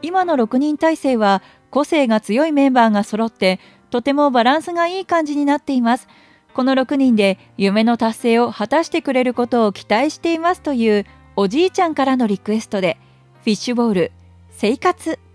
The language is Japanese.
今の6人体制は個性が強いメンバーが揃ってとてもバランスがいい感じになっています。この6人で夢の達成を果たしてくれることを期待していますというおじいちゃんからのリクエストでフィッシュボール生活